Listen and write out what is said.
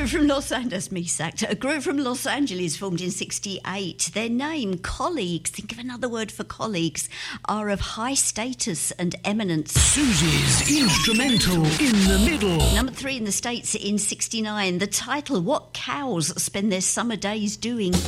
group from Los Angeles, me sacked. A group from Los Angeles formed in 68. Their name, Colleagues, think of another word for colleagues, are of high status and eminence. Susie's Instrumental in the Middle. Number 3 in the States in 69. The title, What Cows Spend Their Summer Days Doing.